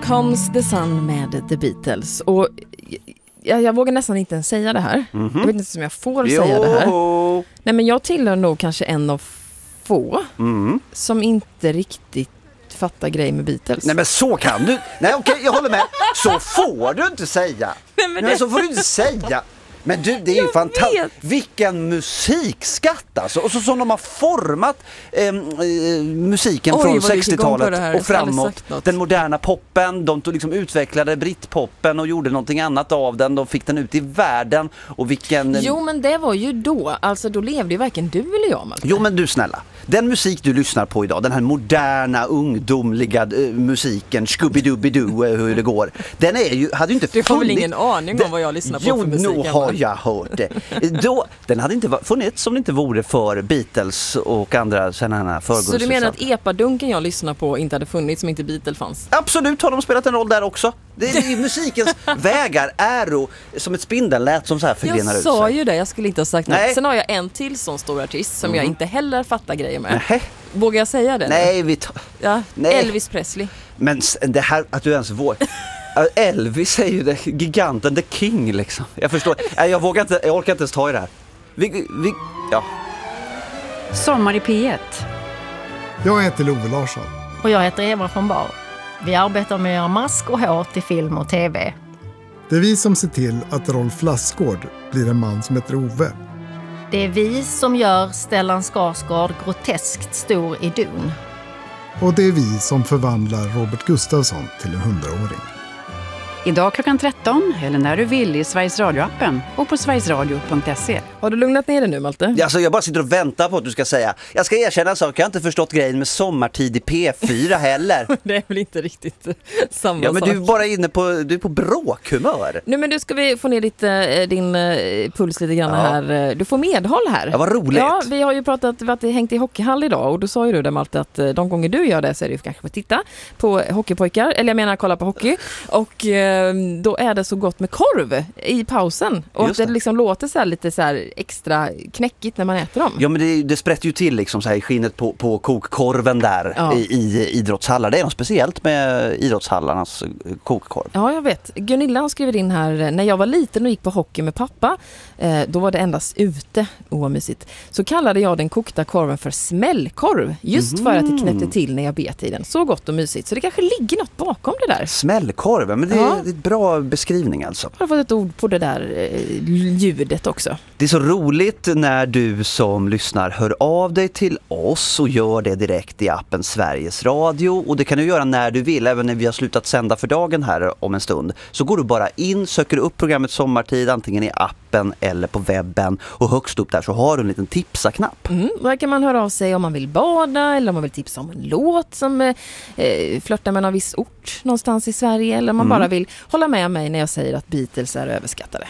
Comes the Sun med The Beatles. Och jag vågar nästan inte ens säga det här. Jag vet inte om jag får säga det här. Nej, men jag tillhör nog kanske en av få som inte riktigt fattar grej med Beatles. Nej, men så kan du. Nej, okej, jag håller med. Så får du inte säga. Nej, så får du inte säga. Men du, det är ju fantastiskt. Vilken musikskatt alltså. Och så som de har format musiken från 60-talet och framåt. Den moderna poppen. De tog liksom utvecklade Britpoppen och gjorde någonting annat av den. De fick den ut i världen. Och vilken... Jo, men det var ju då. Alltså då levde ju varken du eller jag, Malte. Jo, men du snälla. Den musik du lyssnar på idag, den här moderna, ungdomliga musiken, Scooby-Dooby-Doo, hur det går. Den är ju, hade ju inte funnits. Du får väl ingen aning om vad jag lyssnar på för musik? Jo, nog har jag hört det. Då, den hade inte funnits som det inte vore för Beatles och andra sådana förgrundsmusik. Så du menar att epadunken jag lyssnar på inte hade funnits som inte Beatles fanns? Absolut, har de spelat en roll där också. Det är musikens vägar, äro, som ett spindellät som så här förgrenar ut sig. Jag sa ju det, jag skulle inte ha sagt något. Sen har jag en till sån stor artist som jag inte heller fattar grejer med. Vågar jag säga det? Nej, Nej. Elvis Presley. Men det här, att du ens vågar... Elvis är ju giganten, the king liksom. Jag förstår. Jag orkar inte ens ta i det här. Sommar i P1. Jag heter Love Larsson. Och jag heter Eva von Bar. Vi arbetar med att göra mask och hår till film och tv. Det är vi som ser till att Rolf Lassgård blir en man som heter Ove. Det är vi som gör Stellan Skarsgård groteskt stor i Dun. Och det är vi som förvandlar Robert Gustafsson till en 100-åring. Idag klockan 13 eller när du vill i Sveriges Radio-appen och på sverigesradio.se. Har du lugnat ner dig nu, Malte? Alltså, jag bara sitter och väntar på att du ska säga. Jag ska erkänna en sak, jag har inte förstått grejen med sommartid i P4 heller. Det är väl inte riktigt samma sak. Men du är bara du är på bråkhumör. Nu, men du ska vi få ner din puls lite grann här. Du får medhåll här. Ja, vad roligt. Ja, vi har ju pratat att det hängt i hockeyhall idag och då sa ju du där, Malte, att de gånger du gör det så är det ju kanske att titta på hockeypojkar, eller jag menar kolla på hockey, och då är det så gott med korv i pausen och att det liksom låter så här lite så här extra knäckigt när man äter dem. Ja, men det sprätter ju till liksom så här i skinnet på kokkorven där i idrottshallar. Det är något speciellt med idrottshallarnas kokkorv. Ja, jag vet. Gunilla har skrivit in här: när jag var liten och gick på hockey med pappa, då var det endast ute, oamysigt. Så kallade jag den kokta korven för smällkorv, just för att det knäppte till när jag bet i den. Så gott och mysigt. Så det kanske ligger något bakom det där. Smällkorv, men det är ett bra beskrivning alltså. Jag har fått ett ord på det där ljudet också. Det är så roligt när du som lyssnar hör av dig till oss och gör det direkt i appen Sveriges Radio. Och det kan du göra när du vill, även när vi har slutat sända för dagen här om en stund. Så går du bara in, söker upp programmet Sommartid, antingen i appen eller på webben. Och högst upp där så har du en liten tipsa-knapp. Där kan man höra av sig om man vill bada eller om man vill tipsa om en låt som flörtar med en viss ort någonstans i Sverige. Eller om man bara vill hålla med mig när jag säger att Beatles är överskattade.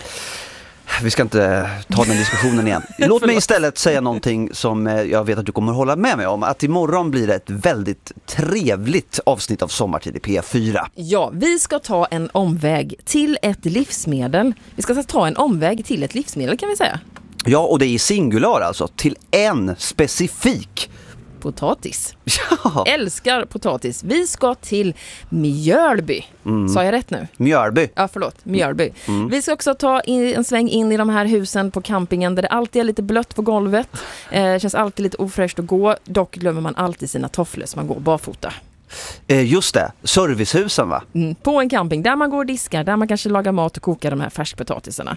Vi ska inte ta den diskussionen igen. Låt mig istället säga någonting som jag vet att du kommer hålla med mig om. Att imorgon blir det ett väldigt trevligt avsnitt av Sommartid i P4. Ja, vi ska ta en omväg till ett livsmedel. Vi ska ta en omväg till ett livsmedel, kan vi säga. Ja, och det är i singular alltså. Till en specifik potatis. Ja. Älskar potatis. Vi ska till Mjölby. Sa jag rätt nu? Mjölby. Ja, förlåt. Mjölby. Vi ska också ta en sväng in i de här husen på campingen där det alltid är lite blött på golvet. Känns alltid lite ofräscht att gå. Dock glömmer man alltid sina tofflor så man går barfota. Just det, servicehusen va? På en camping där man går och diskar, där man kanske lagar mat och kokar de här färskpotatisarna.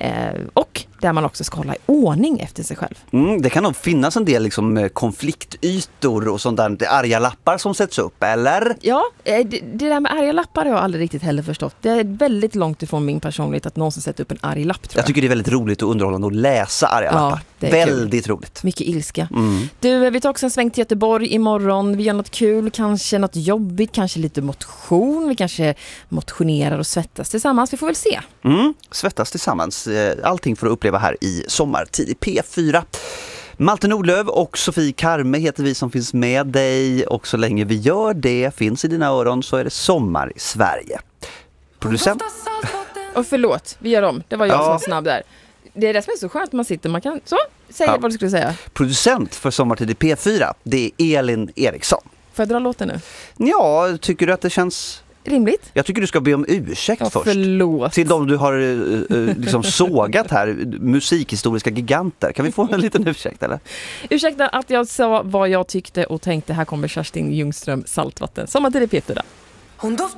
Och där man också ska hålla i ordning efter sig själv. Det kan nog finnas en del liksom, konfliktytor och sånt där, arga lappar som sätts upp, eller? Ja, det där med arga lappar har jag aldrig riktigt heller förstått. Det är väldigt långt ifrån min personlighet att någonsin sätta upp en arg lapp, tror jag. Jag tycker det är väldigt roligt och underhållande att läsa arga lappar. Väldigt roligt. Mycket ilska. Du, vi tar också en sväng till Göteborg imorgon. Vi gör något kul, kanske något jobbigt, kanske lite motion. Vi kanske motionerar och svettas tillsammans. Vi får väl se. Svettas tillsammans. Allting för att uppleva här i Sommartid i P4. Malte Nordlöf och Sofie Karme heter vi som finns med dig. Och så länge vi gör det, finns i dina öron, så är det sommar i Sverige. Producent? Och förlåt, vi gör om. Det var jag som var snabb där. Det är det som är så skönt, man sitter, man kan säga vad du skulle säga. Producent för Sommartid i P4, det är Elin Eriksson. Får jag dra låten nu? Ja, tycker du att det känns rimligt. Jag tycker du ska be om ursäkt först. Förlåt. Till de du har liksom sågat här, musikhistoriska giganter. Kan vi få en liten ursäkt eller? Ursäkta att jag sa vad jag tyckte och tänkte. Här kommer Kerstin Ljungström, Saltvatten. Sommartid i P4. Hon doftar